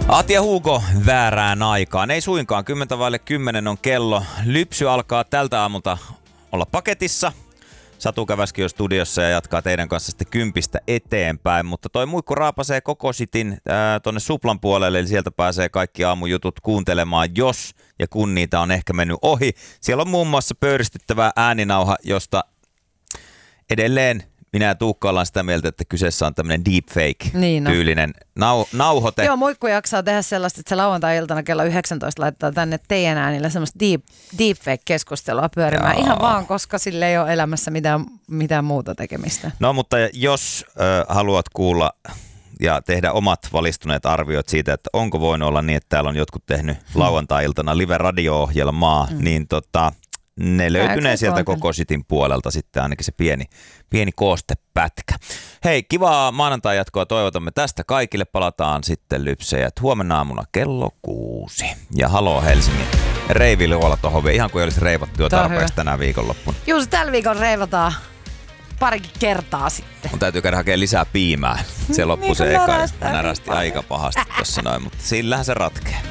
Aati ja Hugo väärään aikaan. Ei suinkaan, 10:10 on kello. Lypsy alkaa tältä aamulta olla paketissa. Satu käväski jo studiossa ja jatkaa teidän kanssa sitten 10 eteenpäin. Mutta toi muikku raapasee koko sitin tonne Suplan puolelle, eli sieltä pääsee kaikki aamujutut kuuntelemaan, jos ja kun niitä on ehkä mennyt ohi. Siellä on muun muassa pöyristyttävä ääninauha, edelleen minä ja Tuukka ollaan sitä mieltä, että kyseessä on tämmöinen deepfake-tyylinen nauhoite. Joo, muikku jaksaa tehdä sellaista, että se lauantai-iltana kello 19 laittaa tänne teidän äänillä semmoista deepfake-keskustelua pyörimään. Joo. Ihan vaan, koska sille ei ole elämässä mitään muuta tekemistä. No, mutta jos haluat kuulla ja tehdä omat valistuneet arviot siitä, että onko voinut olla niin, että täällä on jotkut tehnyt lauantai-iltana live-radio-ohjelmaa, niin ne löytynee sieltä koko sitin puolelta sitten ainakin se pieni koostepätkä. Hei, kivaa maanantai-jatkoa toivotamme tästä kaikille. Palataan sitten lypsejät huomenna aamuna kello 6. Ja haloo Helsingin reiviluola tohon vielä, ihan kuin olisi reivattu jo tarpeeksi tänään viikonloppuna. Juu, tällä viikolla reivataan parikin kertaa sitten. Mun täytyy käydä hakemaan lisää piimää. Se loppui se eka ja närästi aika pahasti tuossa noin, mutta sillähän se ratkee.